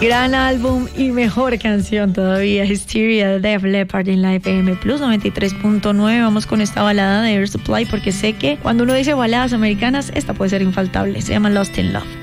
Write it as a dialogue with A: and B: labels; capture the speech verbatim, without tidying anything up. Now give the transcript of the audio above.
A: Gran álbum y mejor canción todavía, Hysteria de Def Leppard en la F M Plus noventa y tres punto nueve. Vamos con esta balada de Air Supply porque sé que cuando uno dice baladas americanas, esta puede ser infaltable. Se llama Lost in Love.